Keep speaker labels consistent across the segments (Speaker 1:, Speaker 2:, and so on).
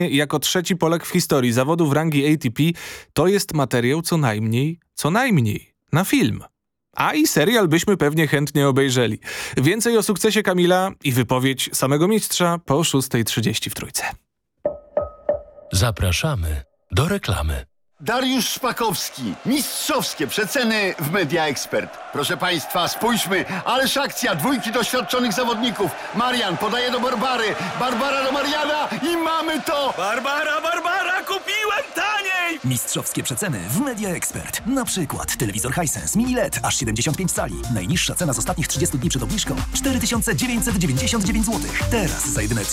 Speaker 1: jako trzeci Polak w historii zawodów rangi ATP, to jest materiał co najmniej na film. A i serial byśmy pewnie chętnie obejrzeli. Więcej o sukcesie Kamila i wypowiedź samego mistrza po 6:30 w Trójce.
Speaker 2: Zapraszamy do reklamy.
Speaker 3: Dariusz Szpakowski. Mistrzowskie przeceny w Media Expert. Proszę Państwa, spójrzmy. Ależ akcja. Dwójki doświadczonych zawodników. Marian podaje do Barbary. Barbara do Mariana i mamy to!
Speaker 4: Barbara, kupiłem taniej!
Speaker 5: Mistrzowskie przeceny w Media Expert. Na przykład telewizor Hisense Mini LED aż 75 cali. Najniższa cena z ostatnich 30 dni przed obniżką 4999 zł. Teraz za jedyne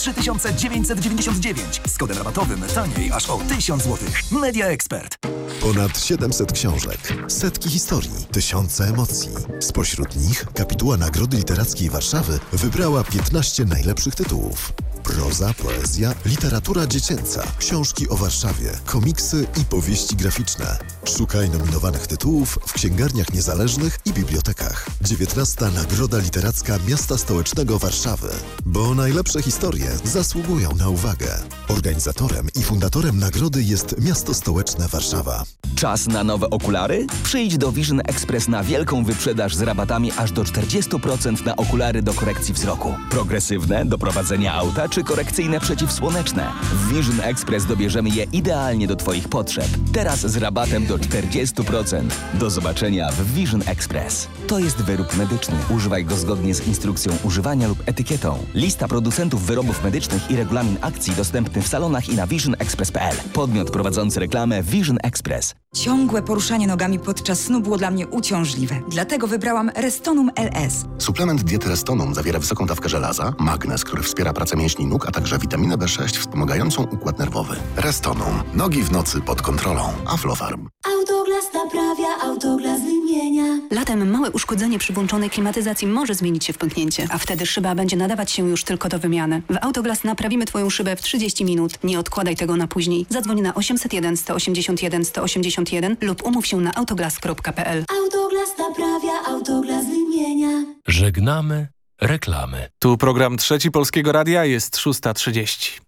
Speaker 5: 3999. Z kodem rabatowym taniej aż o 1000 zł. Media Expert.
Speaker 6: Ponad 700 książek, setki historii, tysiące emocji. Spośród nich kapituła Nagrody Literackiej Warszawy wybrała 15 najlepszych tytułów. Proza, poezja, literatura dziecięca, książki o Warszawie, komiksy i powieści graficzne. Szukaj nominowanych tytułów w księgarniach niezależnych i bibliotekach. 19. Nagroda Literacka Miasta Stołecznego Warszawy. Bo najlepsze historie zasługują na uwagę. Organizatorem i fundatorem nagrody jest Miasto Stołeczne Warszawa.
Speaker 7: Czas na nowe okulary? Przyjdź do Vision Express na wielką wyprzedaż z rabatami aż do 40% na okulary do korekcji wzroku. Progresywne do prowadzenia auta czy korekcyjne przeciwsłoneczne. W Vision Express dobierzemy je idealnie do Twoich potrzeb. Teraz z rabatem do 40%. Do zobaczenia w Vision Express. To jest wyrób medyczny. Używaj go zgodnie z instrukcją używania lub etykietą. Lista producentów wyrobów medycznych i regulamin akcji dostępny w salonach i na visionexpress.pl. Podmiot prowadzący reklamę Vision Express.
Speaker 8: Ciągłe poruszanie nogami podczas snu było dla mnie uciążliwe. Dlatego wybrałam Restonum LS.
Speaker 9: Suplement diety Restonum zawiera wysoką dawkę żelaza, magnez, który wspiera pracę mięśni nóg, a także witaminę B6 wspomagającą układ nerwowy. Restonum. Nogi w nocy pod kontrolą. Aflofarm.
Speaker 10: Autoglas naprawia, Autoglas wymienia.
Speaker 11: Latem małe uszkodzenie przy włączonej klimatyzacji może zmienić się w pęknięcie, a wtedy szyba będzie nadawać się już tylko do wymiany. W Autoglas naprawimy Twoją szybę w 30 minut. Nie odkładaj tego na później. Zadzwoń na 801 181 181 lub umów się na autoglas.pl.
Speaker 10: Autoglas naprawia, Autoglas wymienia.
Speaker 2: Żegnamy reklamy.
Speaker 1: Tu program Trzeci Polskiego Radia, jest 6:30.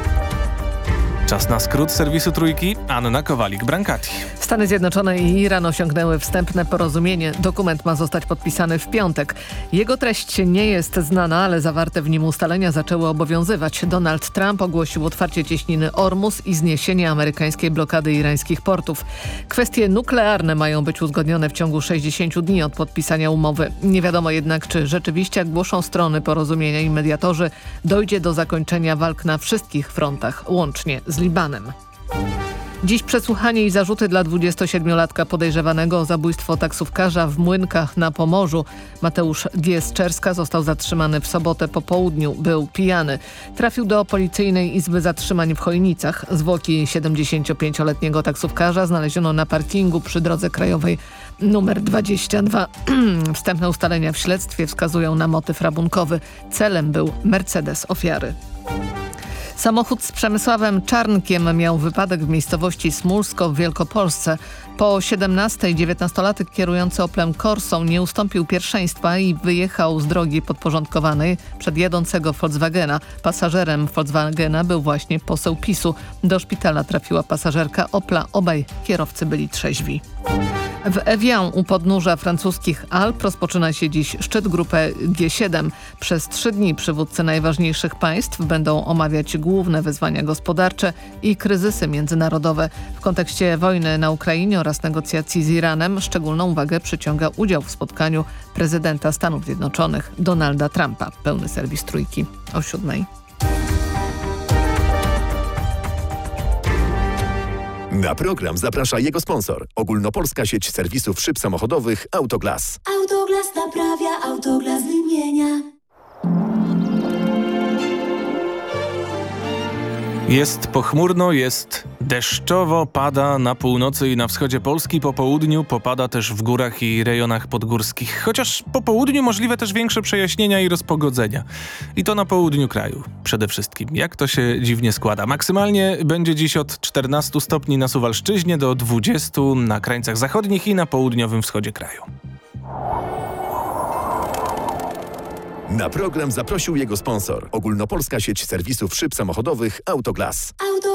Speaker 1: Czas na skrót serwisu Trójki. Anna Kowalik-Brankati.
Speaker 12: Stany Zjednoczone i Iran osiągnęły wstępne porozumienie. Dokument ma zostać podpisany w piątek. Jego treść nie jest znana, ale zawarte w nim ustalenia zaczęły obowiązywać. Donald Trump ogłosił otwarcie cieśniny Ormus i zniesienie amerykańskiej blokady irańskich portów. Kwestie nuklearne mają być uzgodnione w ciągu 60 dni od podpisania umowy. Nie wiadomo jednak, czy rzeczywiście, jak głoszą strony porozumienia i mediatorzy, dojdzie do zakończenia walk na wszystkich frontach, łącznie z Libanem. Dziś przesłuchanie i zarzuty dla 27-latka podejrzewanego o zabójstwo taksówkarza w Młynkach na Pomorzu. Mateusz G. z Czerska został zatrzymany w sobotę po południu. Był pijany. Trafił do policyjnej izby zatrzymań w Chojnicach. Zwłoki 75-letniego taksówkarza znaleziono na parkingu przy drodze krajowej numer 22. Wstępne ustalenia w śledztwie wskazują na motyw rabunkowy. Celem był Mercedes ofiary. Samochód z Przemysławem Czarnkiem miał wypadek w miejscowości Smólsko w Wielkopolsce. Po 17:00 19-latek kierujący Oplem Corsą nie ustąpił pierwszeństwa i wyjechał z drogi podporządkowanej przed jadącego Volkswagena. Pasażerem Volkswagena był właśnie poseł PiS-u. Do szpitala trafiła pasażerka Opla. Obaj kierowcy byli trzeźwi. W Evian u podnóża francuskich Alp rozpoczyna się dziś szczyt grupy G7. Przez 3 dni przywódcy najważniejszych państw będą omawiać główne wyzwania gospodarcze i kryzysy międzynarodowe. W kontekście wojny na Ukrainie oraz negocjacji z Iranem szczególną uwagę przyciąga udział w spotkaniu prezydenta Stanów Zjednoczonych Donalda Trumpa. Pełny serwis Trójki o 7:00.
Speaker 13: Na program zaprasza jego sponsor. Ogólnopolska sieć serwisów szyb samochodowych Autoglas.
Speaker 10: Autoglas naprawia, Autoglas wymienia.
Speaker 1: Jest pochmurno, jest deszczowo, pada na północy i na wschodzie Polski, po południu popada też w górach i rejonach podgórskich. Chociaż po południu możliwe też większe przejaśnienia i rozpogodzenia. I to na południu kraju przede wszystkim. Jak to się dziwnie składa. Maksymalnie będzie dziś od 14 stopni na Suwalszczyźnie do 20 na krańcach zachodnich i na południowym wschodzie kraju.
Speaker 13: Na program zaprosił jego sponsor. Ogólnopolska sieć serwisów szyb samochodowych Autoglas.